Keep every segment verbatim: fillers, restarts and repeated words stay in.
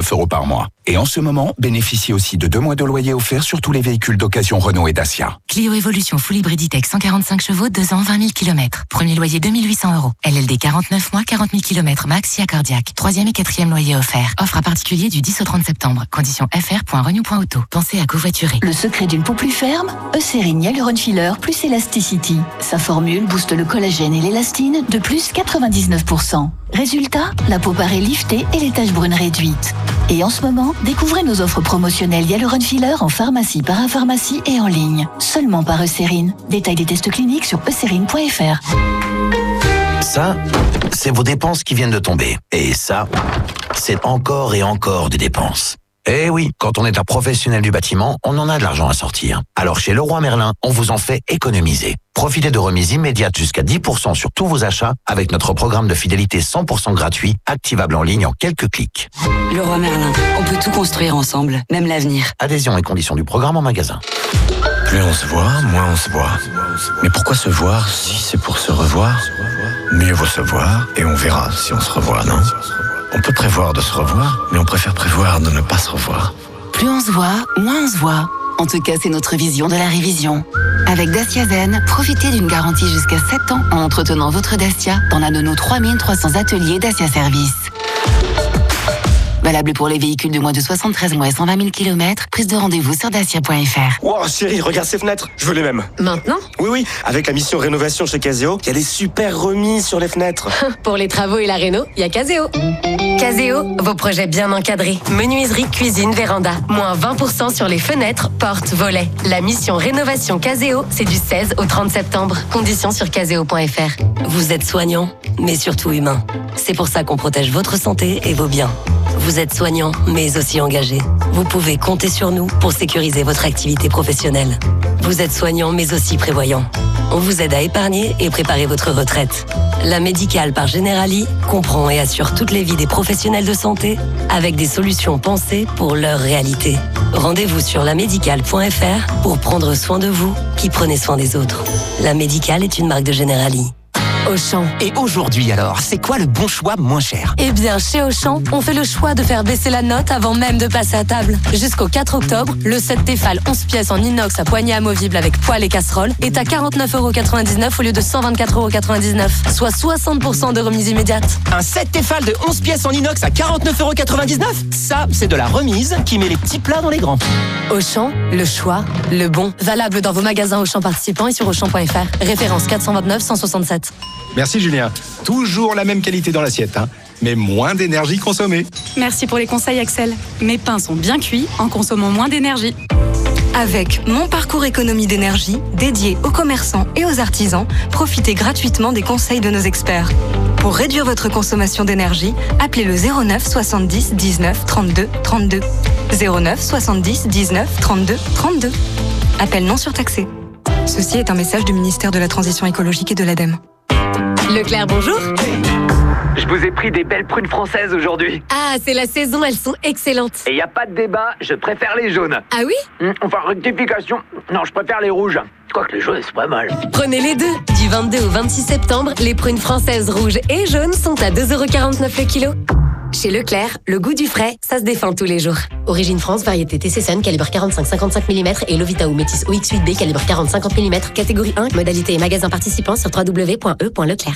trente-neuf euros par mois. Et en ce moment, bénéficiez aussi de deux mois de loyer offert sur tous les véhicules d'occasion Renault et Dacia. Clio Evolution Full Hybrid E-Tech cent quarante-cinq chevaux, deux ans, vingt mille kilomètres. Premier loyer deux mille huit cents euros. L L D quarante-neuf mois, quarante mille kilomètres max, si accordiaque. Troisième et quatrième loyer offert. Offre à particulier du dix au trente septembre. Conditions f r point renew point auto. Pensez à covoiturer. Le secret d'une peau plus ferme, Eucérine Hyaluron Filler plus Elasticity. Sa formule booste le collagène et l'élastine de plus quatre-vingt-dix-neuf pour cent. Résultat, la peau paraît liftée et les taches brunes réduites. Et en ce moment, découvrez nos offres promotionnelles Hyaluron Filler en pharmacie, parapharmacie et en ligne. Seulement par Eucérine. Détail des tests cliniques sur eucérine point f r. Ça, c'est vos dépenses qui viennent de tomber. Et ça, c'est encore et encore des dépenses. Eh oui, quand on est un professionnel du bâtiment, on en a de l'argent à sortir. Alors chez Leroy Merlin, on vous en fait économiser. Profitez de remises immédiates jusqu'à dix pour cent sur tous vos achats avec notre programme de fidélité cent pour cent gratuit, activable en ligne en quelques clics. Leroy Merlin, on peut tout construire ensemble, même l'avenir. Adhésion et conditions du programme en magasin. Plus on se voit, moins on se voit. Mais pourquoi se voir si c'est pour se revoir? Mieux vaut se voir et on verra si on se revoit, non? On peut prévoir de se revoir, mais on préfère prévoir de ne pas se revoir. Plus on se voit, moins on se voit. En tout cas, c'est notre vision de la révision. Avec Dacia Zen, profitez d'une garantie jusqu'à sept ans en entretenant votre Dacia dans l'un de nos trois mille trois cents ateliers Dacia Service. Valable pour les véhicules de moins de soixante-treize mois et cent vingt mille kilomètres. Prise de rendez-vous sur dacia point f r. Wow, chérie, regarde ces fenêtres. Je veux les mêmes. Maintenant? Oui, oui. Avec la mission rénovation chez Caseo, il y a des super remises sur les fenêtres. Pour les travaux et la réno, il y a Caseo. Caseo, vos projets bien encadrés. Menuiserie, cuisine, véranda. Moins vingt pour cent sur les fenêtres, portes, volets. La mission rénovation Caseo, c'est du seize au trente septembre. Conditions sur caseo point f r. Vous êtes soignant, mais surtout humain. C'est pour ça qu'on protège votre santé et vos biens. Vous êtes soignant, mais aussi engagé. Vous pouvez compter sur nous pour sécuriser votre activité professionnelle. Vous êtes soignant, mais aussi prévoyant. On vous aide à épargner et préparer votre retraite. La Médicale par Generali comprend et assure toutes les vies des professionnels de santé avec des solutions pensées pour leur réalité. Rendez-vous sur la médicale point f r pour prendre soin de vous qui prenez soin des autres. La Médicale est une marque de Generali. Auchan. Et aujourd'hui alors, c'est quoi le bon choix moins cher? Eh bien, chez Auchan, on fait le choix de faire baisser la note avant même de passer à table. Jusqu'au quatre octobre, le set Tefal onze pièces en inox à poignée amovible avec poêle et casserole est à quarante-neuf euros quatre-vingt-dix-neuf au lieu de cent vingt-quatre euros quatre-vingt-dix-neuf, soit soixante pour cent de remise immédiate. Un set Tefal de onze pièces en inox à quarante-neuf euros quatre-vingt-dix-neuf? Ça, c'est de la remise qui met les petits plats dans les grands. Auchan, le choix, le bon. Valable dans vos magasins Auchan participants et sur auchan point f r. Référence quatre cent vingt-neuf cent soixante-sept. Merci Julien. Toujours la même qualité dans l'assiette, hein, mais moins d'énergie consommée. Merci pour les conseils Axel. Mes pains sont bien cuits en consommant moins d'énergie. Avec Mon Parcours Économie d'énergie, dédié aux commerçants et aux artisans, profitez gratuitement des conseils de nos experts. Pour réduire votre consommation d'énergie, appelez le zéro neuf soixante-dix dix-neuf trente-deux trente-deux. zéro neuf soixante-dix dix-neuf trente-deux trente-deux. Appel non surtaxé. Ceci est un message du ministère de la Transition écologique et de l'ADEME. Leclerc, bonjour. Je vous ai pris des belles prunes françaises aujourd'hui. Ah, c'est la saison, elles sont excellentes. Et y a pas de débat, je préfère les jaunes. Ah oui? mmh, Enfin, rectification, non, je préfère les rouges. Quoique les jaunes, c'est pas mal. Prenez les deux. Du vingt-deux au vingt-six septembre, les prunes françaises rouges et jaunes sont à deux euros quarante-neuf le kilo. Chez Leclerc, le goût du frais, ça se défend tous les jours. Origine France, variété T C Sun, calibre quarante-cinq à cinquante-cinq millimètres et Lovita ou Métis O X huit B, calibre quarante à cinquante millimètres, catégorie un, modalité et magasin participant sur w w w point e point leclerc.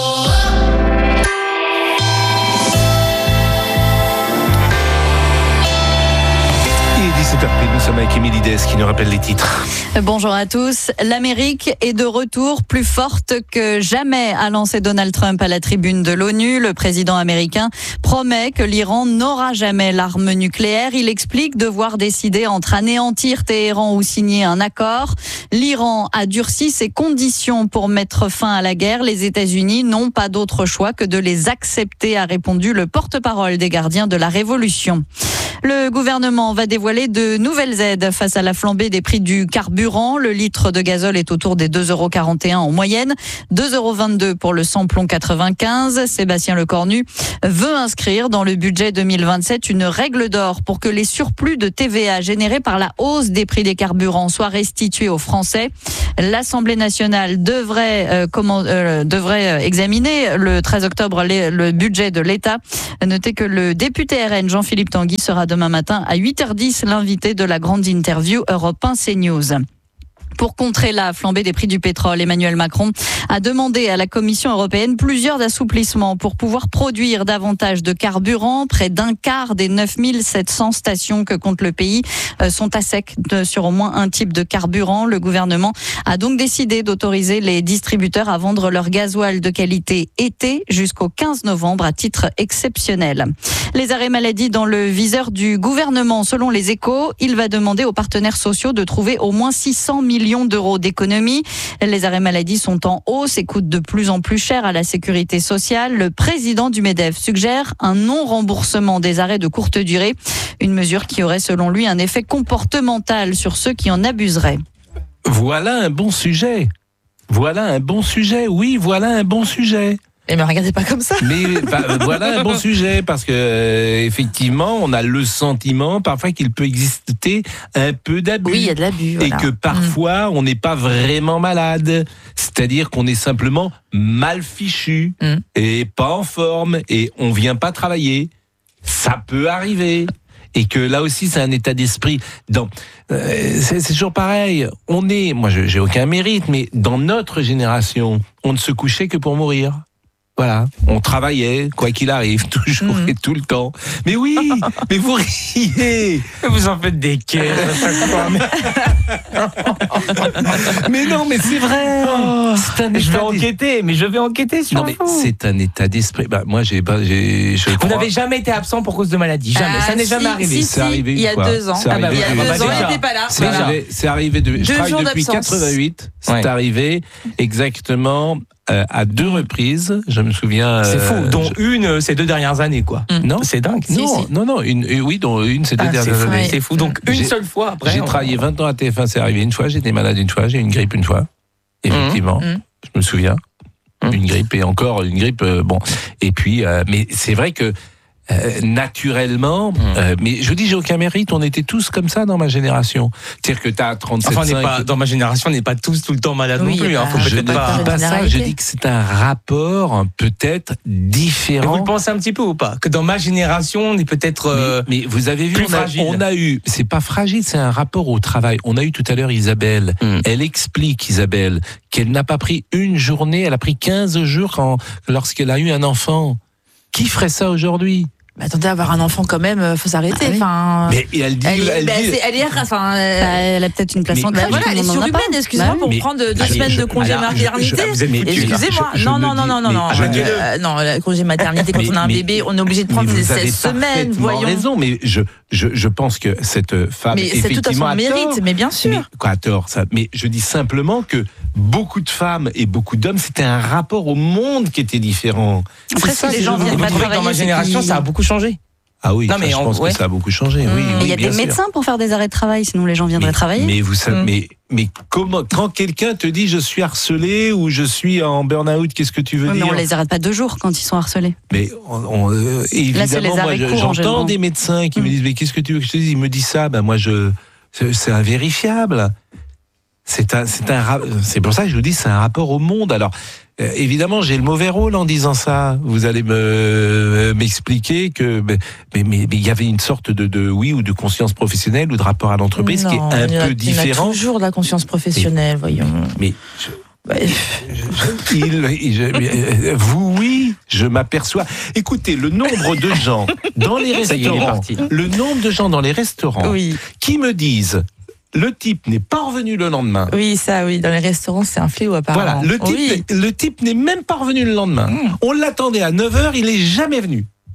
dix-sept heures pile, nous sommes avec Émilie Dess qui nous rappelle les titres. Bonjour à tous. L'Amérique est de retour plus forte que jamais, a lancé Donald Trump à la tribune de l'ONU. Le président américain promet que l'Iran n'aura jamais l'arme nucléaire. Il explique devoir décider entre anéantir Téhéran ou signer un accord. L'Iran a durci ses conditions pour mettre fin à la guerre. Les États-Unis n'ont pas d'autre choix que de les accepter, a répondu le porte-parole des gardiens de la Révolution. Le gouvernement va dévoiler de nouvelles aides face à la flambée des prix du carburant. Le litre de gazole est autour des deux euros quarante et un en moyenne, deux euros vingt-deux pour le samplon quatre-vingt-quinze. Sébastien Lecornu veut inscrire dans le budget deux mille vingt-sept une règle d'or pour que les surplus de T V A générés par la hausse des prix des carburants soient restitués aux Français. L'Assemblée nationale devrait, euh, comment, euh, devrait examiner le treize octobre les, le budget de l'État. Notez que le député R N Jean-Philippe Tanguy sera demain matin à huit heures dix l'invité de la grande interview Europe un CNews. Pour contrer la flambée des prix du pétrole, Emmanuel Macron a demandé à la Commission européenne plusieurs assouplissements pour pouvoir produire davantage de carburant. Près d'un quart des neuf mille sept cents stations que compte le pays sont à sec sur au moins un type de carburant. Le gouvernement a donc décidé d'autoriser les distributeurs à vendre leur gasoil de qualité été jusqu'au quinze novembre à titre exceptionnel. Les arrêts maladie dans le viseur du gouvernement. Selon les Échos, il va demander aux partenaires sociaux de trouver au moins six cents millions d'euros d'économies. Les arrêts maladie sont en hausse et coûtent de plus en plus cher à la sécurité sociale. Le président du MEDEF suggère un non-remboursement des arrêts de courte durée, une mesure qui aurait selon lui un effet comportemental sur ceux qui en abuseraient. Voilà un bon sujet. Voilà un bon sujet. Oui, voilà un bon sujet. Mais me regardez pas comme ça. Mais bah, voilà un bon sujet parce que euh, effectivement, on a le sentiment parfois qu'il peut exister un peu d'abus. Oui, il y a de l'abus. Voilà. Et que parfois, mmh. on n'est pas vraiment malade. C'est-à-dire qu'on est simplement mal fichu mmh. et pas en forme et on vient pas travailler. Ça peut arriver. Et que là aussi, c'est un état d'esprit. Dans, euh, c'est, c'est toujours pareil. On est, moi, je, j'ai aucun mérite, mais dans notre génération, on ne se couchait que pour mourir. Voilà, on travaillait, quoi qu'il arrive, toujours mmh. et tout le temps. Mais oui, mais vous riez. Vous en faites des caisses à chaque fois. Mais... mais non, mais c'est vrai. Oh, c'est un je vais enquêter, mais je vais enquêter sur Non, mais vous. C'est un état d'esprit. Bah, moi, j'ai pas. J'ai, je vous crois... n'avez jamais été absent pour cause de maladie. Jamais. Ah, ça n'est si, jamais arrivé. Si, c'est arrivé il y a fois. deux ans. C'est ah bah, il y a deux deux ans, il n'était pas là. C'est Voilà. arrivé. C'est arrivé. De, je travaille depuis quatre-vingt-huit. C'est ouais. arrivé exactement. Euh, à deux reprises, je me souviens. C'est fou, euh, dont je... une ces deux dernières années, quoi. Mm. Non, c'est dingue. Non, si, si. non, non, une, euh, oui, dont une ces deux ah, dernières c'est années. C'est fou. Donc une j'ai, seule fois après. J'ai on... travaillé vingt ans à T F un, c'est arrivé une fois. J'ai été malade une fois. J'ai eu une grippe une fois. Effectivement, mm. je me souviens. Mm. Une grippe et encore une grippe. Euh, bon, et puis, euh, mais c'est vrai que. Euh, naturellement, mmh. euh, mais je dis j'ai aucun mérite, on était tous comme ça dans ma génération. C'est-à-dire que t'as trente-sept enfin, on n'est pas, dans ma génération, on n'est pas tous tout le temps malades oui, non plus. Hein, faut je peut-être ne pas... dis pas ça, je dis que c'est un rapport peut-être différent. Mais vous le pensez un petit peu ou pas? Que dans ma génération, on est peut-être euh, mais, mais vous avez vu, plus on a, fragile. On a eu, c'est pas fragile, c'est un rapport au travail. On a eu tout à l'heure Isabelle. Mmh. Elle explique, Isabelle, qu'elle n'a pas pris une journée, elle a pris quinze jours quand, lorsqu'elle a eu un enfant. Qui ferait ça aujourd'hui? Mais attendez, avoir un enfant quand même, faut s'arrêter. Ah oui. Enfin, mais et elle dit, elle, elle, bah, dit... C'est, elle est, enfin, euh, bah, elle a peut-être une place en crèche. Voilà, elle est surhumaine. Excusez-moi bah, pour mais, prendre deux allez, semaines je, de congé alors, maternité. Je, je, mais, excusez-moi. Je, je non, non, non, dis, non, non, non, euh, non, le congé maternité quand mais, on a un mais, bébé, on est obligé de prendre seize semaines. Voyons. Raison, mais je, je, je pense que cette femme, mais effectivement, c'est tout à son mérite, mais bien sûr. Mais, quoi, à tort, ça. Mais je dis simplement que beaucoup de femmes et beaucoup d'hommes, c'était un rapport au monde qui était différent. Après, si les gens viennent pas travailler, dans ma génération, ça a beaucoup changé. Ah oui, non, ça, mais je on, pense ouais. que ça a beaucoup changé. Mmh. Oui, oui, il y a des sûr. médecins pour faire des arrêts de travail, sinon les gens viendraient mais, travailler. Mais vous savez, mmh. mais mais comment quand quelqu'un te dit je suis harcelé ou je suis en burn-out, qu'est-ce que tu veux oui, dire? Mais on les arrête pas deux jours quand ils sont harcelés. Mais on, on, euh, évidemment, là, c'est les arrêts moi, courts, j'entends des médecins qui mmh. me disent mais qu'est-ce que tu veux que je te dise? Ils me disent ça, ben moi je c'est, c'est invérifiable. C'est un, c'est un, c'est pour ça que je vous dis, c'est un rapport au monde. Alors, euh, évidemment, j'ai le mauvais rôle en disant ça. Vous allez me m'expliquer que, mais, mais, mais il y avait une sorte de, de oui ou de conscience professionnelle ou de rapport à l'entreprise non, qui est un peu a, différent. Il y a toujours de la conscience professionnelle, mais, voyons. Mais je, ouais. je, je, il, je, vous, oui, je m'aperçois. Écoutez, le nombre de gens dans les restaurants, le nombre de gens dans les restaurants oui. qui me disent. Le type n'est pas revenu le lendemain. Oui, ça, oui. Dans les restaurants, c'est un fléau, apparemment. Voilà, le type, oui. le type n'est même pas revenu le lendemain. Mmh. On l'attendait à neuf heures, il n'est jamais venu.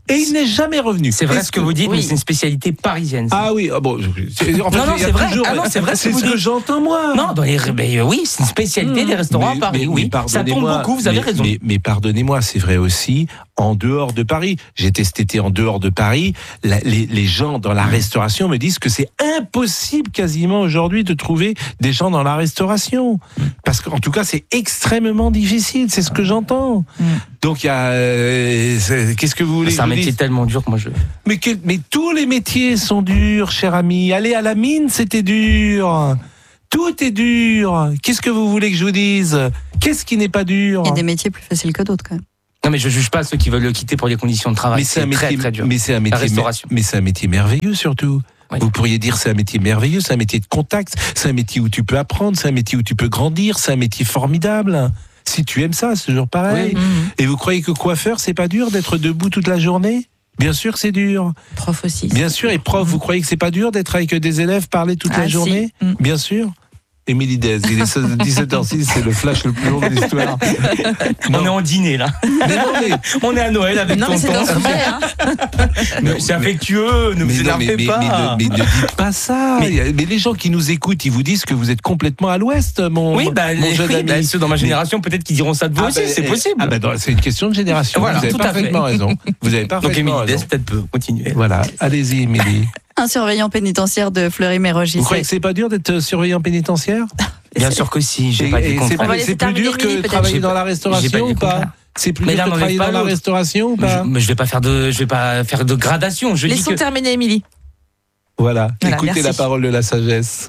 Et il n'est jamais revenu. C'est vrai Est-ce ce que vous dites, oui. mais c'est une spécialité parisienne. Ça. Ah oui, ah bon. C'est, en fait, non, non, c'est vrai. Toujours, ah non, c'est vrai. C'est ce, ce que j'entends moi. Non, dans les, mais, euh, oui, c'est une spécialité mmh. des restaurants mais, à Paris. Mais, oui, mais ça tombe beaucoup. Vous avez mais, raison. Mais, mais pardonnez-moi, c'est vrai aussi en dehors de Paris. J'étais cet été en dehors de Paris. La, les, les gens dans la restauration me disent que c'est impossible quasiment aujourd'hui de trouver des gens dans la restauration, parce qu'en tout cas c'est extrêmement difficile. C'est ce que j'entends. Mmh. Donc il y a. Euh, qu'est-ce que vous voulez? C'est un métier tellement dur que moi je. Mais, que, mais tous les métiers sont durs, cher ami. Aller à la mine, c'était dur. Tout est dur. Qu'est-ce que vous voulez que je vous dise? Qu'est-ce qui n'est pas dur? Il y a des métiers plus faciles que d'autres, quand même. Non, mais je juge pas ceux qui veulent le quitter pour des conditions de travail. Mais c'est, c'est un métier, très, très dur. Mais c'est un métier, la restauration. Mais c'est un métier merveilleux, surtout. Oui. Vous pourriez dire c'est un métier merveilleux, c'est un métier de contact, c'est un métier où tu peux apprendre, c'est un métier où tu peux grandir, c'est un métier formidable. Si tu aimes ça, c'est toujours pareil. Oui. Et vous croyez que coiffeur, c'est pas dur d'être debout toute la journée? Bien sûr que c'est dur. Prof aussi. Bien sûr, et prof, mmh. vous croyez que c'est pas dur d'être avec des élèves, parler toute ah, la journée? Si. Mmh. Bien sûr. Émilie Dez, il est dix-sept heures six, c'est le flash le plus long de l'histoire. Non. On est en dîner là. Mais non, mais... On est à Noël avec non, tonton. C'est dans ce sujet, hein. mais, c'est affectueux, ne vous énervez mais, pas. Mais, mais, mais ne dites pas ça. Mais, mais les gens qui nous écoutent, ils vous disent que vous êtes complètement à l'ouest, mon, oui, bah, mon les, jeune oui, ami. Bah, ceux dans ma génération, mais... peut-être qu'ils diront ça de vous ah aussi, bah, c'est possible. Ah bah, c'est une question de génération. Voilà, vous avez parfaitement raison. Vous avez parfaitement Donc Émilie Dez peut-être peut continuer. Voilà, allez-y Émilie. Un surveillant pénitentiaire de Fleury-Mérogis. Vous croyez que c'est pas dur d'être surveillant pénitentiaire? Bien sûr que si, j'ai et, pas dit c'est, c'est plus dur que de travailler dans la restauration ou pas? C'est plus dur que de travailler dans la restauration ou pas? Mais je vais pas faire de, je vais pas faire de gradation. Je Laissons dis que... terminer, Émilie. Voilà, voilà écoutez merci. La parole de la sagesse.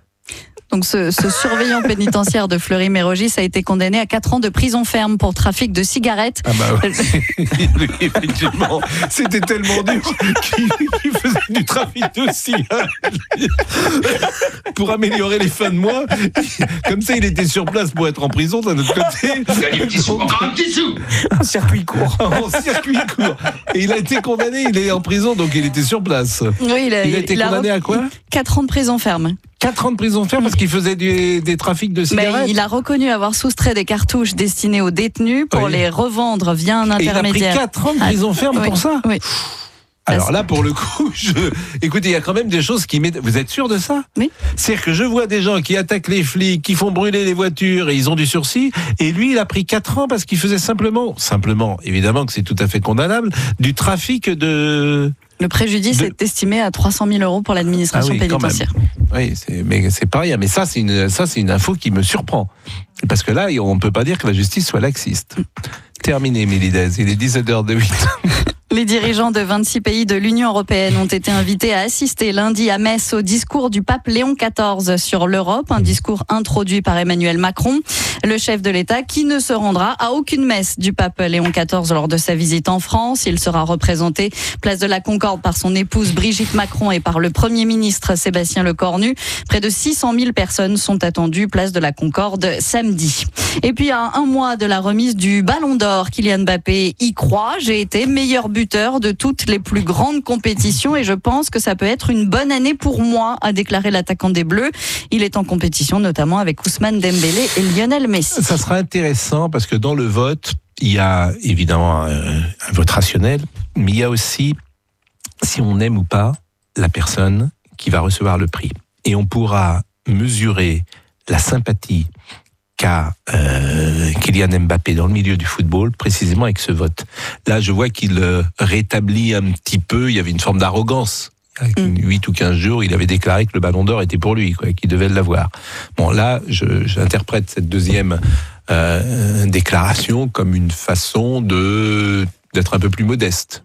Donc ce, ce surveillant pénitentiaire de Fleury-Mérogis a été condamné à quatre ans de prison ferme pour trafic de cigarettes. Ah bah ouais. Effectivement, c'était tellement dur qu'il, qu'il faisait du trafic de cigarettes pour améliorer les fins de mois. Comme ça, il était sur place pour être en prison d'un autre côté. Gagnez un petit sou, encore un petit sou. En circuit court. En circuit court. Et il a été condamné, il est en prison, donc il était sur place. Oui, il a, il a été il condamné a... à quoi? quatre ans de prison ferme. quatre ans de prison ferme parce qu'il faisait du, des trafics de cigarettes. Mais il a reconnu avoir soustrait des cartouches destinées aux détenus pour oui. les revendre via un intermédiaire. Et il a pris quatre ans de prison ferme ah, pour oui. ça. Oui. Alors là, pour le coup, je... écoutez, il y a quand même des choses qui m'aident. Vous êtes sûr de ça? Oui. C'est-à-dire que je vois des gens qui attaquent les flics, qui font brûler les voitures et ils ont du sursis. Et lui, il a pris quatre ans parce qu'il faisait simplement, simplement, évidemment que c'est tout à fait condamnable, du trafic de... Le préjudice de... est estimé à trois cent mille euros pour l'administration ah oui, pénitentiaire. Oui, c'est, mais c'est pas rien. Mais ça, c'est une, ça, c'est une info qui me surprend. Parce que là, on ne peut pas dire que la justice soit laxiste. Terminé, Émilie Dez. Il est dix-sept heures zéro huit. Les dirigeants de vingt-six pays de l'Union européenne ont été invités à assister lundi à Metz au discours du pape Léon quatorze sur l'Europe, un discours introduit par Emmanuel Macron, le chef de l'État qui ne se rendra à aucune messe du pape Léon quatorze lors de sa visite en France. Il sera représenté place de la Concorde par son épouse Brigitte Macron et par le Premier ministre Sébastien Lecornu. Près de six cent mille personnes sont attendues place de la Concorde samedi. Et puis à un mois de la remise du Ballon d'Or, Kylian Mbappé y croit. J'ai été meilleur buteur de toutes les plus grandes compétitions et je pense que ça peut être une bonne année pour moi, a déclaré l'attaquant des Bleus. Il est en compétition notamment avec Ousmane Dembélé et Lionel Messi. Ça sera intéressant parce que dans le vote, il y a évidemment un, un vote rationnel, mais il y a aussi si on aime ou pas la personne qui va recevoir le prix. Et on pourra mesurer la sympathie qu'a euh, Kylian Mbappé dans le milieu du football, précisément avec ce vote. Là, je vois qu'il euh, rétablit un petit peu, il y avait une forme d'arrogance. Avec huit ou quinze jours, il avait déclaré que le Ballon d'Or était pour lui, quoi, qu'il devait l'avoir. Bon, là, je, j'interprète cette deuxième euh, déclaration comme une façon de d'être un peu plus modeste.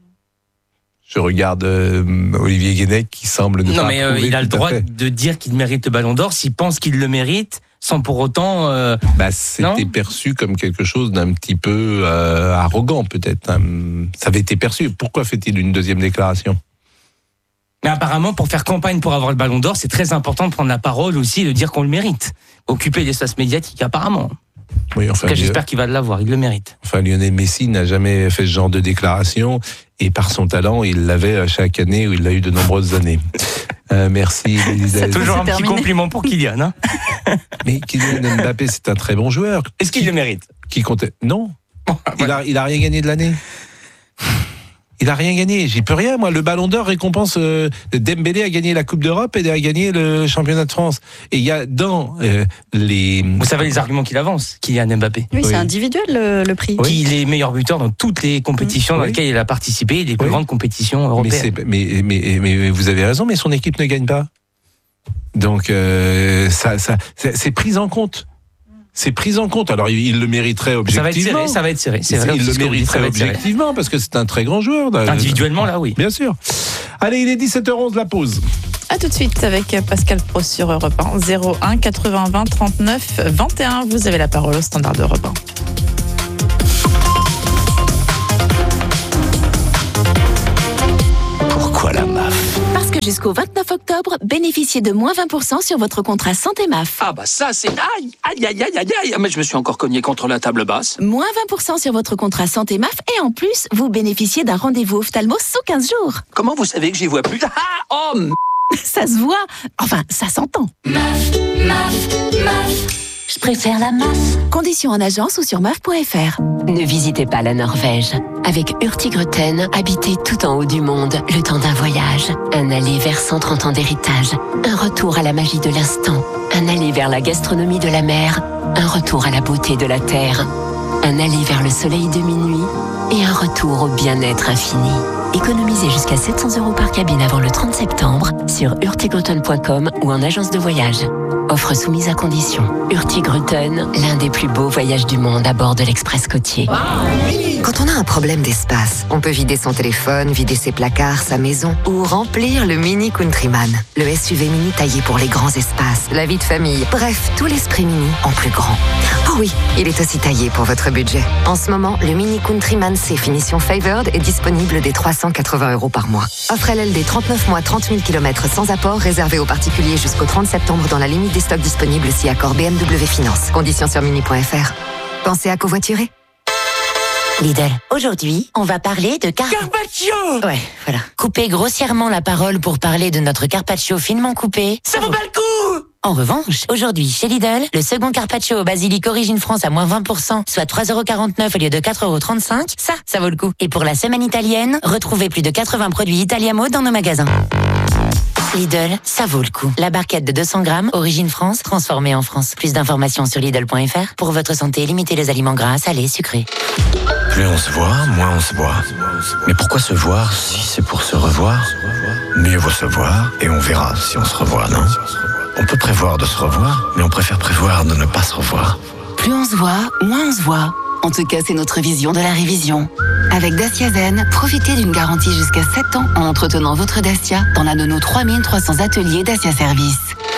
Je regarde euh, Olivier Guénec qui semble ne non, pas mais euh, il a le droit de dire qu'il mérite le Ballon d'Or s'il pense qu'il le mérite, sans pour autant... Euh, bah, c'était perçu comme quelque chose d'un petit peu euh, arrogant, peut-être. Hein. Ça avait été perçu. Pourquoi fait-il une deuxième déclaration ? Mais apparemment, pour faire campagne pour avoir le Ballon d'Or, c'est très important de prendre la parole aussi et de dire qu'on le mérite. Occuper l'espace médiatique, apparemment. Oui, enfin, cas, j'espère qu'il va l'avoir, il le mérite. Enfin, Lionel Messi n'a jamais fait ce genre de déclaration et par son talent, il l'avait chaque année où il l'a eu de nombreuses années. Euh, merci. C'est toujours un terminé. Petit compliment pour Kylian. Hein. Mais Kylian Mbappé, c'est un très bon joueur. Est-ce qu'il qui, le mérite ? Qui comptait ? Non. Il a, il a rien gagné de l'année. Il a rien gagné. J'y peux rien, moi. Le Ballon d'Or récompense euh, Dembélé a gagné la Coupe d'Europe et a gagné le championnat de France. Et il y a dans euh, les... Vous savez les arguments qu'il avance, Kylian Mbappé. Oui, oui. C'est individuel le, le prix. Oui. Il est meilleur buteur dans toutes les compétitions mmh. dans oui. lesquelles il a participé, les plus oui. grandes compétitions européennes. Mais, mais, mais, mais vous avez raison, mais son équipe ne gagne pas. Donc euh, ça, ça, c'est, c'est pris en compte. C'est pris en compte. Alors, il, il le mériterait objectivement. Ça va être serré, ça va être serré. C'est vrai, il le mériterait objectivement serré. Parce que c'est un très grand joueur. Individuellement, là, oui. Bien sûr. Allez, il est dix-sept heures onze, la pause. A tout de suite avec Pascal Pro sur Europe un. zéro un quatre-vingts vingt trente-neuf vingt et un. Vous avez la parole au standard d'Europe un. Pourquoi la M A F ? Parce que jusqu'au vingt-neuf octobre, bénéficiez de moins vingt pour cent sur votre contrat santé M A F. Ah bah ça c'est... Aïe, aïe, aïe, aïe, aïe, aïe. Mais je me suis encore cogné contre la table basse. Moins vingt pour cent sur votre contrat santé M A F et en plus, vous bénéficiez d'un rendez-vous ophtalmo sous quinze jours. Comment vous savez que j'y vois plus ? Ah, oh m... Ça se voit. Enfin, ça s'entend. M A F, M A F, M A F. Je préfère la M A F. Conditions en agence ou sur M A F point F R. Ne visitez pas la Norvège. Avec Hurtigruten, habitez tout en haut du monde le temps d'un voyage. Un aller vers cent trente ans d'héritage. Un retour à la magie de l'instant. Un aller vers la gastronomie de la mer. Un retour à la beauté de la terre. Un aller vers le soleil de minuit. Et un retour au bien-être infini. Économisez jusqu'à sept cents euros par cabine avant le trente septembre sur hurtigruten point com ou en agence de voyage. Offre soumise à condition. Hurtigruten, l'un des plus beaux voyages du monde à bord de l'Express côtier. Quand on a un problème d'espace, on peut vider son téléphone, vider ses placards, sa maison ou remplir le Mini Countryman. Le S U V mini taillé pour les grands espaces, la vie de famille, bref, tout l'esprit mini en plus grand. Oh oui, il est aussi taillé pour votre budget. En ce moment, le Mini Countryman C finition Favored est disponible dès trois cent quatre-vingts euros par mois. Offre L L D trente-neuf mois, trente mille kilomètres sans apport, réservé aux particuliers jusqu'au trente septembre dans la limite des stocks disponibles si accord B M W Finance. Conditions sur mini point F R. Pensez à covoiturer. Lidl, aujourd'hui, on va parler de car... Carpaccio. Ouais, voilà. Couper grossièrement la parole pour parler de notre carpaccio finement coupé. Ça vaut pas le coup. En revanche, aujourd'hui, chez Lidl, le second carpaccio au basilic Origine France à moins vingt pour cent, soit trois euros quarante-neuf au lieu de quatre euros trente-cinq, ça, ça vaut le coup. Et pour la semaine italienne, retrouvez plus de quatre-vingts produits Italiamo dans nos magasins. Lidl, ça vaut le coup. La barquette de deux cents grammes, Origine France, transformée en France. Plus d'informations sur Lidl point F R. Pour votre santé, limitez les aliments gras, salés, sucrés. Plus on se voit, moins on se voit. Mais pourquoi se voir si c'est pour se revoir ? Mieux vaut se voir et on verra si on se revoit, non ? On peut prévoir de se revoir, mais on préfère prévoir de ne pas se revoir. Plus on se voit, moins on se voit. En tout cas, c'est notre vision de la révision. Avec Dacia Zen, profitez d'une garantie jusqu'à sept ans en entretenant votre Dacia dans l'un de nos trois mille trois cents ateliers Dacia Service.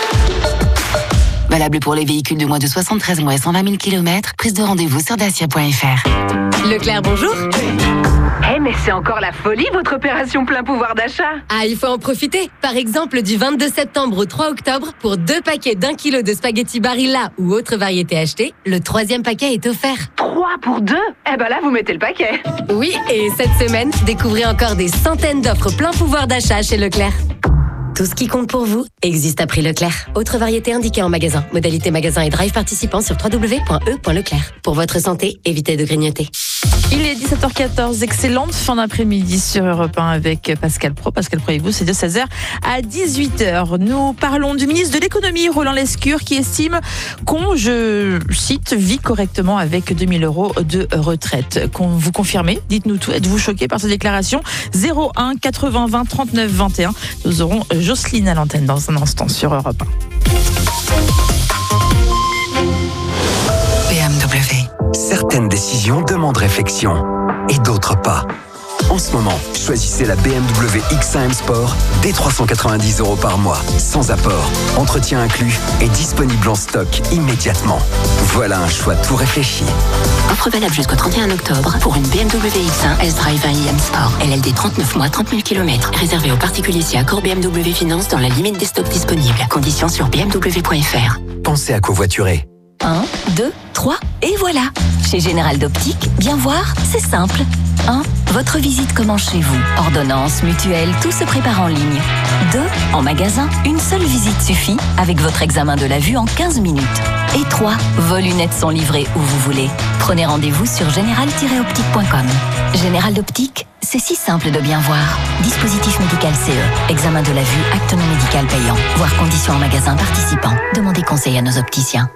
Valable pour les véhicules de moins de soixante-treize mois et cent vingt mille kilomètres. Prise de rendez-vous sur dacia point F R. Leclerc, bonjour. Eh hey, mais c'est encore la folie votre opération plein pouvoir d'achat. Ah, il faut en profiter. Par exemple, du vingt-deux septembre au trois octobre, pour deux paquets d'un kilo de spaghettis Barilla ou autre variété achetée, le troisième paquet est offert. Trois pour deux ? Eh ben là, vous mettez le paquet. Oui, et cette semaine, découvrez encore des centaines d'offres plein pouvoir d'achat chez Leclerc. Tout ce qui compte pour vous existe à prix Leclerc. Autre variété indiquée en magasin. Modalité magasin et drive participant sur w w w point e point leclerc. Pour votre santé, évitez de grignoter. Il est dix-sept heures quatorze, excellente fin d'après-midi sur Europe un avec Pascal Pro. Pascal Pro avec vous, c'est de seize heures à dix-huit heures. Nous parlons du ministre de l'économie, Roland Lescure, qui estime qu'on, je cite, vit correctement avec deux mille euros de retraite. Qu'on vous confirmez, dites-nous tout. Êtes-vous choqué par cette déclaration ? zéro un quatre-vingts vingt trente-neuf vingt et un. Nous aurons Jocelyne à l'antenne dans un instant sur Europe un. B M W. Certaines décisions demandent réflexion et d'autres pas. En ce moment, choisissez la B M W X un M Sport dès trois cent quatre-vingt-dix euros par mois, sans apport, entretien inclus et disponible en stock immédiatement. Voilà un choix tout réfléchi. Offre valable jusqu'au trente et un octobre pour une B M W X un S-Drive un i M Sport. L L D trente-neuf mois, trente mille kilomètres. Réservé aux particuliers si accord B M W Finance dans la limite des stocks disponibles. Conditions sur b m w point f r. Pensez à covoiturer. un, deux, trois, et voilà. Chez Général d'Optique, bien voir, c'est simple. un. Votre visite commence chez vous. Ordonnance, mutuelle, tout se prépare en ligne. deux. En magasin, une seule visite suffit avec votre examen de la vue en quinze minutes. Et trois. Vos lunettes sont livrées où vous voulez. Prenez rendez-vous sur général tiret optique point com. Général d'Optique, c'est si simple de bien voir. Dispositif médical C E. Examen de la vue, acte non médical payant. Voir conditions en magasin participant. Demandez conseil à nos opticiens.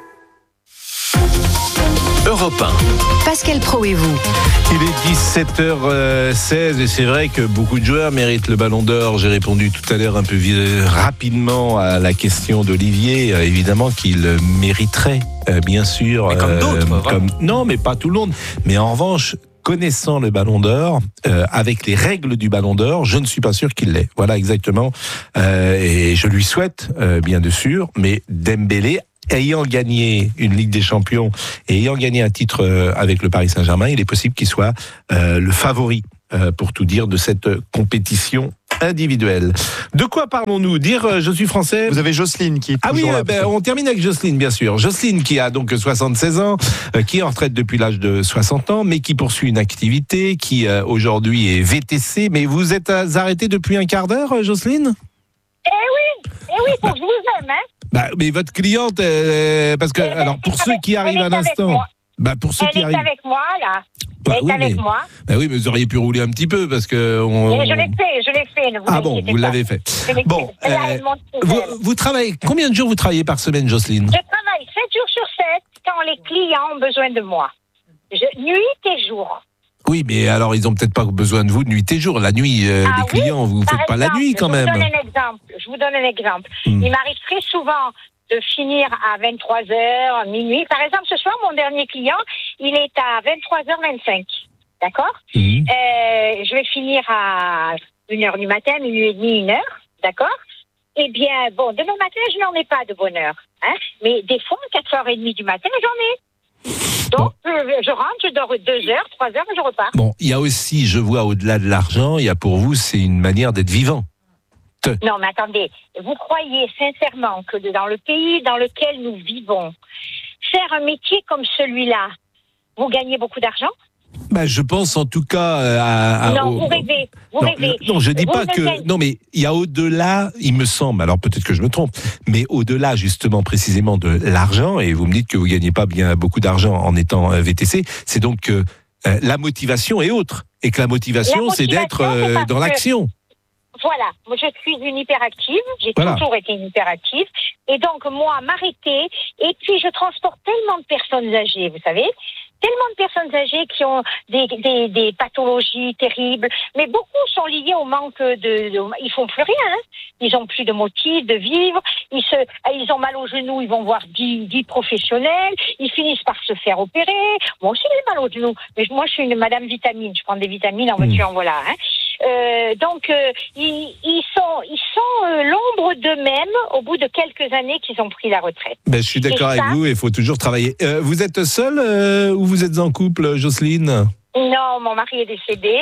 Europe un. Pascal Praud et vous. Il est dix-sept heures seize et c'est vrai que beaucoup de joueurs méritent le ballon d'or. J'ai répondu tout à l'heure un peu rapidement à la question d'Olivier, euh, évidemment qu'il mériterait, euh, bien sûr. Mais comme euh, d'autres, comme... Non, mais pas tout le monde. Mais en revanche, connaissant le ballon d'or, euh, avec les règles du ballon d'or, je ne suis pas sûr qu'il l'ait. Voilà exactement. Euh, et je lui souhaite, euh, bien de sûr, mais Dembélé, ayant gagné une Ligue des Champions et ayant gagné un titre avec le Paris Saint-Germain, il est possible qu'il soit euh, le favori, euh, pour tout dire, de cette compétition individuelle. De quoi parlons-nous? Dire euh, je suis français. Vous avez Jocelyne qui est Ah oui, toujours là, ben, on termine avec Jocelyne, bien sûr. Jocelyne qui a donc soixante-seize ans, euh, qui est en retraite depuis l'âge de soixante ans, mais qui poursuit une activité, qui euh, aujourd'hui est V T C. Mais vous êtes arrêtée depuis un quart d'heure, Jocelyne? Eh oui, eh oui, pour que je vous aime, hein. Bah, mais votre cliente, euh, parce que, alors, pour ceux qui arrivent à l'instant, bah, pour ceux elle qui est arrivent. avec moi, là. Bah, elle oui, est avec mais, moi. Bah oui, mais vous auriez pu rouler un petit peu, parce que. On, Et je l'ai fait, je l'ai fait. Ne vous ah bon, vous pas. l'avez fait. Bon, euh, vous, vous travaillez, combien de jours vous travaillez par semaine, Jocelyne? Je travaille sept jours sur sept quand les clients ont besoin de moi. Je, nuit et jour. Oui, mais alors ils ont peut-être pas besoin de vous de nuit et jour. La nuit, euh, ah, les oui, clients, vous ne faites pas exemple, la nuit quand je même. Vous donne un exemple. Je vous donne un exemple. Hmm. Il m'arrive très souvent de finir à vingt-trois heures, minuit. Par exemple, ce soir, mon dernier client, il est à vingt-trois heures vingt-cinq. D'accord mmh. euh, Je vais finir à une heure du matin, minuit et demi, une heure. D'accord Eh bien, bon, demain matin, je n'en ai pas de bonne heure. Hein, mais des fois, quatre heures trente du matin, j'en ai. Donc, bon. je, je rentre, je dors deux heures, trois heures, et je repars. Bon, il y a aussi, je vois, au-delà de l'argent, il y a pour vous, c'est une manière d'être vivant. Non, mais attendez, vous croyez sincèrement que dans le pays dans lequel nous vivons, faire un métier comme celui-là, vous gagnez beaucoup d'argent? Bah, je pense en tout cas à... à non, au... vous rêvez, vous non, rêvez. Non, je dis vous pas que... Gagnez. Non, mais il y a au-delà, il me semble, alors peut-être que je me trompe, mais au-delà justement précisément de l'argent, et vous me dites que vous gagnez pas bien beaucoup d'argent en étant V T C, c'est donc que euh, la motivation est autre, et que la motivation, la motivation c'est d'être euh, dans l'action. Voilà, moi je suis une hyperactive, j'ai voilà. toujours été une hyperactive, et donc moi m'arrêter, et puis je transporte tellement de personnes âgées, vous savez, tellement de personnes âgées qui ont des, des, des pathologies terribles, mais beaucoup sont liées au manque de... de ils font plus rien, hein. Ils ont plus de motifs de vivre, ils, se, ils ont mal aux genoux, ils vont voir dix, dix professionnels, ils finissent par se faire opérer. Moi aussi j'ai mal aux genoux, mais moi je suis une madame vitamine, je prends des vitamines en voiture, en voilà. Hein. Euh, donc euh, ils, ils sont, ils sont euh, l'ombre d'eux-mêmes au bout de quelques années qu'ils ont pris la retraite. Ben, je suis d'accord avec ça, vous, il faut toujours travailler. Euh, vous êtes seule euh, ou vous êtes en couple, Jocelyne? Non, mon mari est décédé.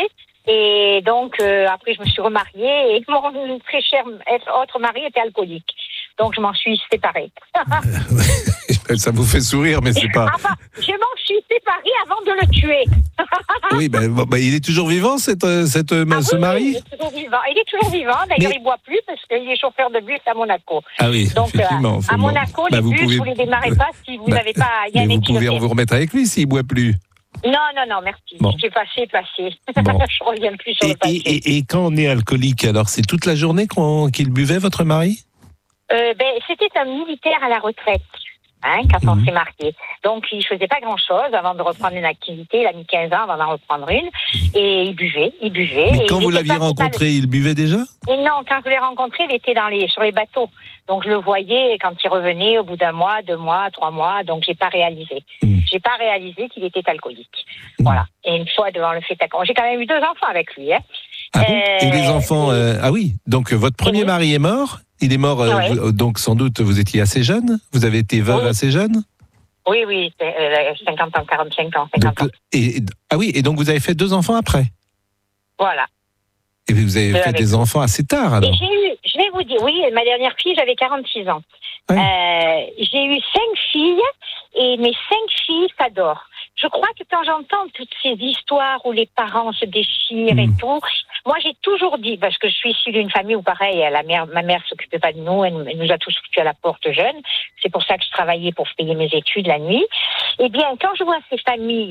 Et donc, euh, après, je me suis remariée et mon très cher autre mari était alcoolique. Donc, je m'en suis séparée. Ça vous fait sourire, mais c'est pas... Enfin, je m'en suis séparée avant de le tuer. Oui, ben, ben, il est toujours vivant, cette, cette, ah, ce oui, mari il est toujours vivant. Il est toujours vivant. D'ailleurs, mais... il ne boit plus parce qu'il est chauffeur de bus à Monaco. Ah oui, donc, effectivement. Euh, à Monaco, bah, les vous bus, pouvez... vous ne les démarrez pas si vous n'avez bah, pas... Il y a un vous pouvez vous remettre avec lui s'il ne boit plus. Non, non, non, merci. Bon. J'ai passé, passé. Bon. Je ne reviens plus sur et, le passé. Et, et, et quand on est alcoolique, alors c'est toute la journée qu'on, qu'il buvait, votre mari? euh, ben, C'était un militaire à la retraite. Hein, quand mmh. on s'est marié. Donc, il faisait pas grand-chose avant de reprendre une activité. Il a mis quinze ans avant d'en reprendre une. Et il buvait, il buvait. Mais et quand vous l'aviez rencontré, le... il buvait déjà? Et non, quand je l'ai rencontré, il était dans les, sur les bateaux. Donc, je le voyais quand il revenait au bout d'un mois, deux mois, trois mois. Donc, j'ai pas réalisé. Mmh. J'ai pas réalisé qu'il était alcoolique. Mmh. Voilà. Et une fois devant le fait accompli. J'ai quand même eu deux enfants avec lui, hein. Ah bon euh... Et les enfants, euh... ah oui. Donc, votre premier oui. mari est mort? Il est mort, euh, oui. vous, donc sans doute vous étiez assez jeune? Vous avez été veuve oui. assez jeune? Oui, oui, euh, cinquante ans, quarante-cinq ans, cinquante donc, ans. Et, ah oui, et donc vous avez fait deux enfants après? Voilà. Et vous avez fait des enfants assez tard alors? Et j'ai eu, je vais vous dire, oui, ma dernière fille, j'avais quarante-six ans. Oui. Euh, j'ai eu cinq filles et mes cinq filles s'adorent. Je crois que quand j'entends toutes ces histoires où les parents se déchirent mmh. et tout, moi j'ai toujours dit, parce que je suis issue d'une famille où pareil, la mère, ma mère s'occupait pas de nous, elle, elle nous a tous foutus à la porte jeunes. C'est pour ça que je travaillais pour payer mes études la nuit. Eh bien, quand je vois ces familles-là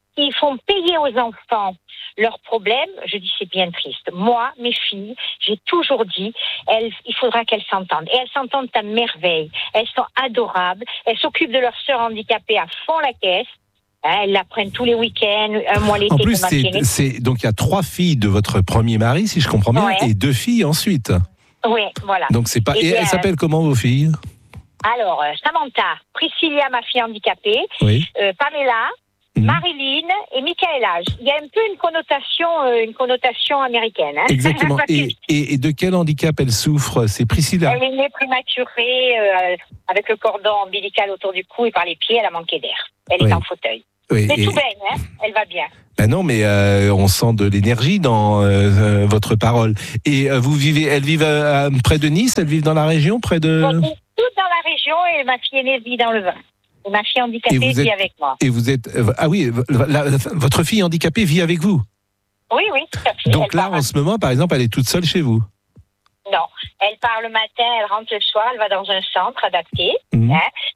qui font payer aux enfants leurs problèmes, je dis c'est bien triste. Moi, mes filles, j'ai toujours dit, elles, il faudra qu'elles s'entendent. Et elles s'entendent à merveille. Elles sont adorables. Elles s'occupent de leur sœur handicapée à fond la caisse. Elles la prennent tous les week-ends, un mois l'été. En plus, c'est, c'est, donc il y a trois filles de votre premier mari, si je comprends bien, ouais. et deux filles ensuite. Oui, voilà. Donc c'est pas. Et, et elles euh, s'appellent comment vos filles? Alors, euh, Samantha, Priscilla, ma fille handicapée, oui. euh, Pamela, mmh. Marilyn et Michaela. Il y a un peu une connotation, euh, une connotation américaine. Hein. Exactement. et, et, et de quel handicap elle souffre? C'est Priscilla. Elle est née prématurée, euh, avec le cordon ombilical autour du cou et par les pieds, elle a manqué d'air. Elle oui. est en fauteuil. Oui, c'est et... tout belle, hein, elle va bien. Ben non, mais euh, on sent de l'énergie dans euh, votre parole. Et euh, vous vivez, elles vivent euh, près de Nice, elles vivent dans la région, près de. On est toutes dans la région et ma fille aînée vit dans le vin. Et ma fille handicapée vit êtes, avec moi. Et vous êtes euh, ah oui, la, la, votre fille handicapée vit avec vous. Oui, oui, tout à fait. Donc elle là, en ce moment, par exemple, elle est toute seule chez vous. Non, elle part le matin, elle rentre le soir, elle va dans un centre adapté. Mmh. Hein,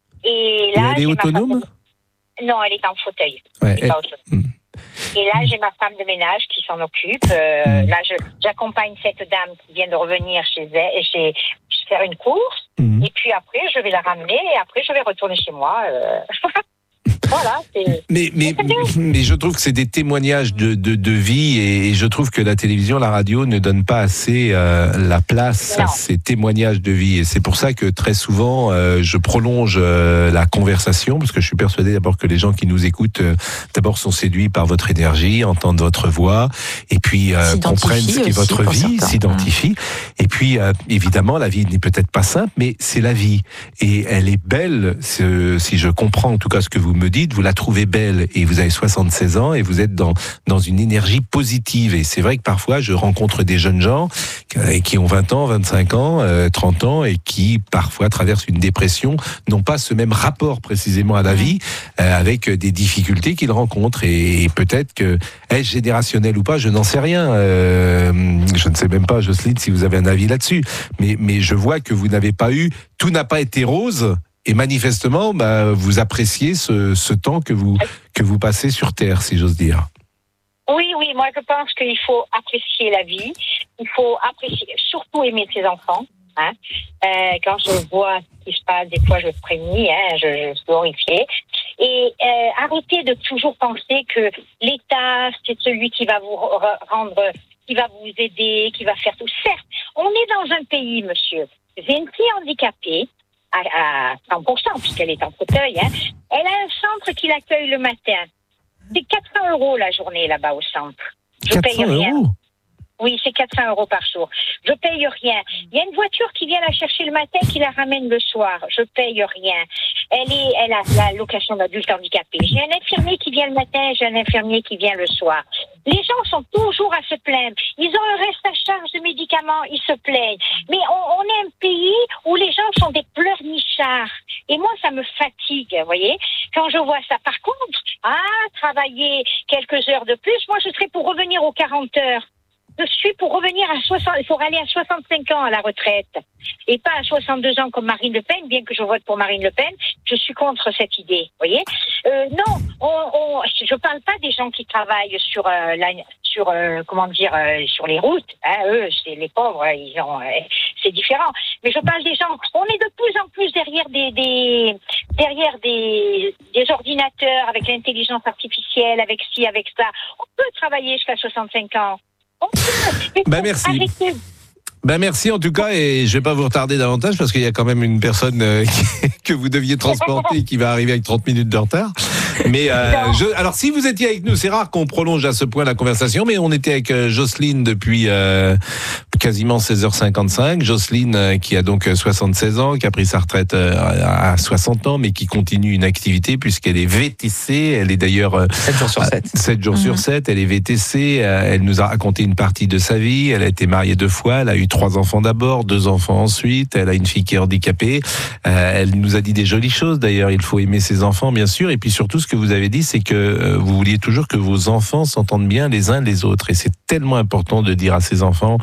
et là, et elle est autonome? Non, elle est en fauteuil. Ouais, elle... mmh. Et là, j'ai ma femme de ménage qui s'en occupe. Euh, mmh. Là, je, j'accompagne cette dame qui vient de revenir chez elle, chez, faire une course. Mmh. Et puis après, je vais la ramener et après, je vais retourner chez moi. Euh... Voilà, c'est... Mais, mais, mais je trouve que c'est des témoignages de, de, de vie et, et je trouve que la télévision, la radio ne donne pas assez euh, la place non. à ces témoignages de vie. Et c'est pour ça que très souvent, euh, je prolonge euh, la conversation parce que je suis persuadé d'abord que les gens qui nous écoutent, euh, d'abord sont séduits par votre énergie, entendent votre voix et puis euh, comprennent ce qu'est votre vie, s'identifient. Mmh. Et puis, euh, évidemment, la vie n'est peut-être pas simple, mais c'est la vie. Et elle est belle, si je comprends en tout cas ce que vous me dites, vous la trouvez belle et vous avez soixante-seize ans et vous êtes dans, dans une énergie positive. Et c'est vrai que parfois, je rencontre des jeunes gens qui ont vingt ans, vingt-cinq ans, trente ans et qui parfois traversent une dépression, n'ont pas ce même rapport précisément à la vie, euh, avec des difficultés qu'ils rencontrent. Et, et peut-être que, est-ce générationnel ou pas, je n'en sais rien. Euh, je ne sais même pas, Jocelyne, si vous avez un avis là-dessus. Mais, mais je vois que vous n'avez pas eu, tout n'a pas été rose. Et manifestement, bah, vous appréciez ce, ce temps que vous, que vous passez sur Terre, si j'ose dire. Oui, oui, moi je pense qu'il faut apprécier la vie. Il faut apprécier, surtout aimer ses enfants. Hein. Euh, quand je vois ce qui se passe, des fois je frémis, hein, je, je suis horrifiée. Et euh, arrêtez de toujours penser que l'État, c'est celui qui va vous rendre, qui va vous aider, qui va faire tout. Certes, on est dans un pays, monsieur. J'ai une fille handicapée. À cent pour cent, puisqu'elle est en fauteuil. Hein. Elle a un centre qui l'accueille le matin. C'est quatre cents euros la journée là-bas au centre. Je paye rien. Euros. Oui, c'est quatre cents euros par jour. Je paye rien. Il y a une voiture qui vient la chercher le matin, qui la ramène le soir. Je paye rien. Elle est, elle a la location d'adulte handicapé. J'ai un infirmier qui vient le matin, j'ai un infirmier qui vient le soir. Les gens sont toujours à se plaindre. Ils ont un reste à charge de médicaments, ils se plaignent. Mais on, on est un pays où les gens sont des pleurnichards. Et moi, ça me fatigue, vous voyez, quand je vois ça. Par contre, ah, travailler quelques heures de plus, moi, je serais pour revenir aux quarante heures. Je suis pour revenir à soixante, pour aller à soixante-cinq ans à la retraite. Et pas à soixante-deux ans comme Marine Le Pen, bien que je vote pour Marine Le Pen, je suis contre cette idée, vous voyez. Euh, non, on, on, je parle pas des gens qui travaillent sur euh, la, sur euh, comment dire, euh, sur les routes. Hein, eux, c'est les pauvres, ils ont, euh, c'est différent. Mais je parle des gens. On est de plus en plus derrière des, des derrière des, des ordinateurs avec l'intelligence artificielle, avec ci, avec ça. On peut travailler jusqu'à soixante-cinq ans. Ben merci. Ben merci en tout cas et je vais pas vous retarder davantage parce qu'il y a quand même une personne euh, que vous deviez transporter qui va arriver avec trente minutes de retard. Mais euh, je, alors si vous étiez avec nous, c'est rare qu'on prolonge à ce point la conversation, mais on était avec euh, Jocelyne depuis euh, quasiment seize heures cinquante-cinq. Jocelyne euh, qui a donc soixante-seize ans, qui a pris sa retraite euh, à soixante ans, mais qui continue une activité puisqu'elle est V T C. Elle est d'ailleurs euh, sept jours sur sept. sept jours mmh. sur sept. Elle est V T C. Euh, elle nous a raconté une partie de sa vie. Elle a été mariée deux fois. Elle a eu trois enfants d'abord, deux enfants ensuite. Elle a une fille qui est handicapée. Euh, elle nous a dit des jolies choses. D'ailleurs, il faut aimer ses enfants, bien sûr. Et puis surtout, ce que vous avez dit, c'est que euh, vous vouliez toujours que vos enfants s'entendent bien les uns les autres. Et c'est tellement important de dire à ses enfants, en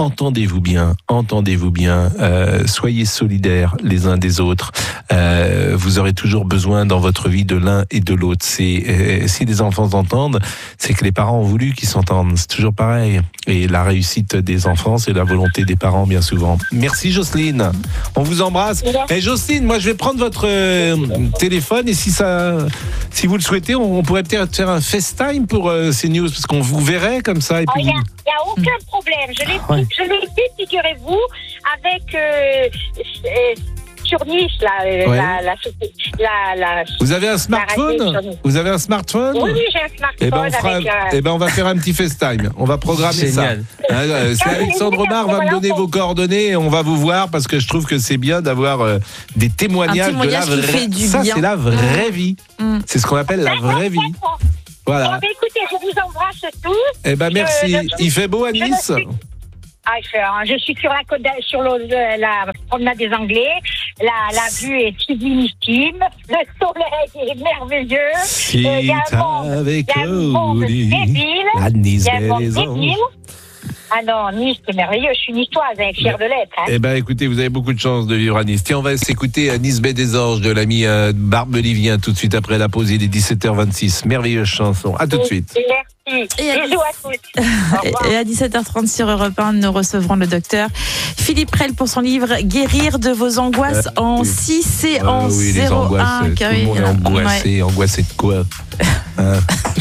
entendez-vous bien, entendez-vous bien, euh, soyez solidaires les uns des autres. Euh, vous aurez toujours besoin dans votre vie de l'un et de l'autre. C'est, euh, si les enfants s'entendent, c'est que les parents ont voulu qu'ils s'entendent. C'est toujours pareil. Et la réussite des enfants, c'est la volonté des parents bien souvent. Merci Jocelyne. On vous embrasse. Et Jocelyne, moi je vais prendre votre euh, téléphone et si ça, si vous le souhaitez, on, on pourrait peut-être faire un FaceTime pour euh, ces news parce qu'on vous verrait comme ça. Et puis il n'y a, a aucun problème. Je l'ai, ouais. je l'ai fait, figurez-vous, avec euh, euh, sur Nice, là, ouais. la, la, la, la, Vous avez un smartphone Vous avez un smartphone Oui, oui, j'ai un smartphone. Eh ben, on fera, avec, euh... eh ben, on va faire un petit FaceTime. On va programmer Génial. ça. Hein, c'est Alexandre Omar va me donner vos coordonnées et on va vous voir parce que je trouve que c'est bien d'avoir euh, des témoignages, témoignage de la vraie vie. Ça, bien. c'est la vraie mmh. vie. Mmh. C'est ce qu'on appelle la vraie vie. Voilà. Bon, bah, écoutez, je vous embrasse tous. Eh ben, merci. Je, je, Il fait beau à Nice. Ah, je suis sur la côte, sur le, la promenade des Anglais. La, la vue est sublimissime. Le soleil est merveilleux. Si euh, y a un monde, y a un monde débile. Il y a un monde débile. Ah non, Nice, c'est merveilleux. Je suis niçoise, hein, fière de l'être. Hein. Eh ben, écoutez, vous avez beaucoup de chance de vivre à Nice. Tiens, on va s'écouter à Nice Baie des Orges de l'ami euh, Barbelivien tout de suite après la pause. Il est dix-sept heures vingt-six. Merveilleuse chanson. À tout de suite. Merci. Et à, Bisous à tous. Et à dix-sept heures trente sur Europe un, nous recevrons le docteur Philippe Prel pour son livre Guérir de vos angoisses euh, en six séances. Euh, oui, les angoisses. Tout le monde est angoissé. Ouais. Angoissé de quoi hein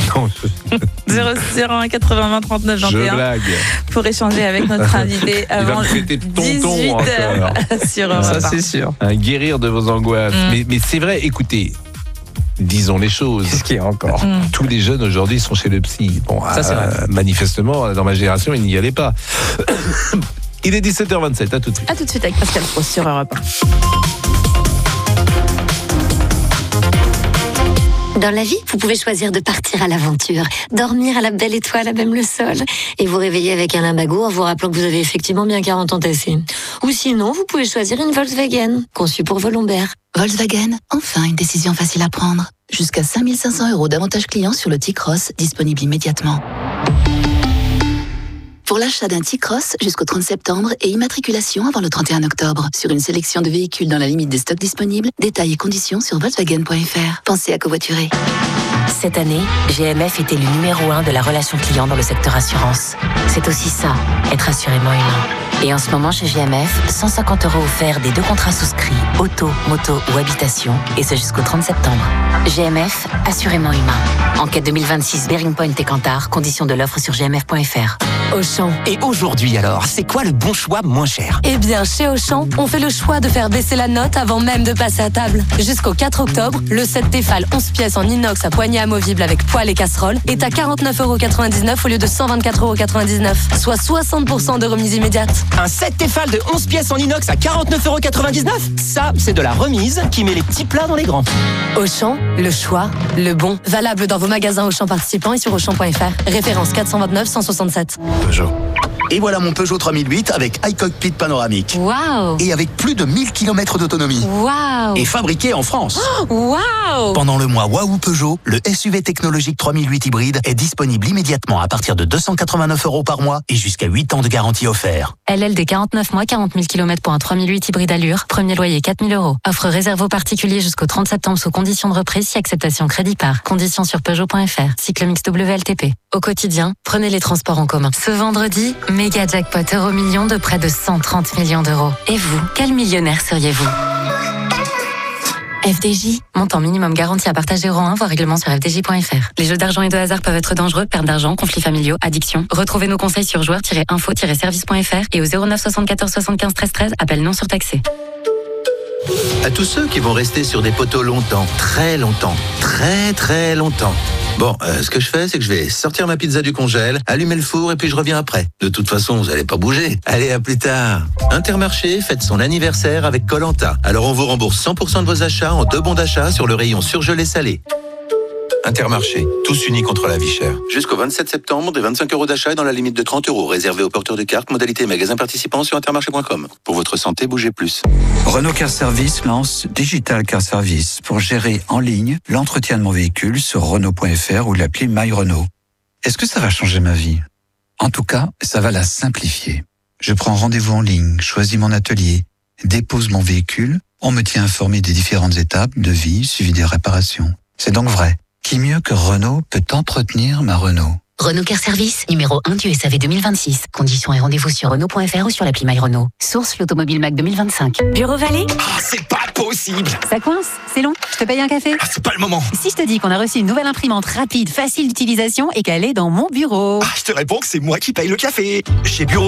zéro zéro un quatre-vingts trente-neuf vingt et un. Je blague. Pour échanger avec notre invité avant dix-huit heures sur Europe un. Ça, c'est sûr. Un guérir de vos angoisses. Mm. Mais, mais c'est vrai, écoutez. Disons les choses. Qu'est-ce qu'il y a encore mmh. Tous les jeunes aujourd'hui sont chez le psy. Bon, ça, c'est euh, manifestement, dans ma génération, ils n'y allaient pas. Il est dix-sept heures vingt-sept, à tout de suite. À tout de suite avec Pascal Pro sur Europe un. Dans la vie, vous pouvez choisir de partir à l'aventure, dormir à la belle étoile à même le sol, et vous réveiller avec un lumbago en vous rappelant que vous avez effectivement bien quarante ans tassés. Ou sinon, vous pouvez choisir une Volkswagen, conçue pour vos lombaires. Volkswagen, enfin une décision facile à prendre. Jusqu'à cinq mille cinq cents euros d'avantages clients sur le T-Cross, disponible immédiatement. Pour l'achat d'un T-Cross jusqu'au trente septembre et immatriculation avant le trente et un octobre sur une sélection de véhicules dans la limite des stocks disponibles, détails et conditions sur volkswagen point f r. Pensez à covoiturer. Cette année, G M F était le numéro un de la relation client dans le secteur assurance. C'est aussi ça, être assurément humain. Et en ce moment, chez G M F, cent cinquante euros offerts des deux contrats souscrits, auto, moto ou habitation, et ce jusqu'au trente septembre. G M F, assurément humain. Enquête deux mille vingt-six, Bearing Point et Kantar, conditions de l'offre sur g m f point f r. Auchan. Et aujourd'hui alors, c'est quoi le bon choix moins cher ? Eh bien, chez Auchan, on fait le choix de faire baisser la note avant même de passer à table. Jusqu'au quatre octobre, le set Tefal onze pièces en inox à poignée amovible avec poêle et casserole est à quarante-neuf euros quatre-vingt-dix-neuf au lieu de cent vingt-quatre euros quatre-vingt-dix-neuf, soit soixante pour cent de remise immédiate. Un set Tefal de onze pièces en inox à quarante-neuf euros quatre-vingt-dix-neuf ? Ça, c'est de la remise qui met les petits plats dans les grands. Auchan, le choix, le bon. Valable dans vos magasins Auchan participants et sur auchan point f r. Référence quatre cent vingt-neuf cent soixante-sept. Peugeot. Et voilà mon Peugeot trois mille huit avec iCockpit panoramique. Waouh! Et avec plus de mille kilomètres d'autonomie. Waouh! Et fabriqué en France. Waouh! Pendant le mois Waouh Peugeot, le S U V technologique trois mille huit hybride est disponible immédiatement à partir de deux cent quatre-vingt-neuf euros par mois et jusqu'à huit ans de garantie offert. L L D quarante-neuf mois, quarante mille kilomètres pour un trois mille huit hybride allure. Premier loyer quatre mille euros. Offre réservée aux particuliers jusqu'au trente septembre sous conditions de reprise si acceptation crédit par. Conditions sur Peugeot point f r. Cyclomix W L T P. Au quotidien, prenez les transports en commun. Ce vendredi, méga jackpot euro million de près de cent trente millions d'euros. Et vous, quel millionnaire seriez-vous ? F D J, montant minimum garanti à partager euro un, voire règlement sur f d j point f r. Les jeux d'argent et de hasard peuvent être dangereux, perte d'argent, conflits familiaux, addiction. Retrouvez nos conseils sur joueurs tiret info tiret service point f r et au zéro neuf soixante-quatorze soixante-quinze treize treize, appel non surtaxé. À tous ceux qui vont rester sur des poteaux longtemps, très longtemps, très très longtemps. Bon, euh, ce que je fais, c'est que je vais sortir ma pizza du congèle, allumer le four et puis je reviens après. De toute façon, vous allez pas bouger. Allez, à plus tard. Intermarché fête son anniversaire avec Koh-Lanta. Alors on vous rembourse cent pour cent de vos achats en deux bons d'achat sur le rayon surgelé salé. Intermarché, tous unis contre la vie chère. Jusqu'au vingt-sept septembre, des vingt-cinq euros d'achat et dans la limite de trente euros, réservé aux porteurs de cartes, modalité magasin participant sur intermarché point com. Pour votre santé, bougez plus. Renault Car Service lance Digital Car Service pour gérer en ligne l'entretien de mon véhicule sur renault point f r ou l'appli My Renault. Est-ce que ça va changer ma vie ? En tout cas, ça va la simplifier. Je prends rendez-vous en ligne, choisis mon atelier, dépose mon véhicule, on me tient informé des différentes étapes, devis, suivi des réparations. C'est donc vrai. Qui mieux que Renault peut entretenir ma Renault? Renault Car Service, numéro un du S A V deux mille vingt-six. Conditions et rendez-vous sur Renault point F R ou sur l'appli My Renault. Source l'Automobile Mac deux mille vingt-cinq. Bureau Vallée? Ah, c'est pas possible! Ça coince? C'est long? Je te paye un café? Ah, c'est pas le moment! Si je te dis qu'on a reçu une nouvelle imprimante rapide, facile d'utilisation et qu'elle est dans mon bureau. Ah, je te réponds que c'est moi qui paye le café! Chez Bureau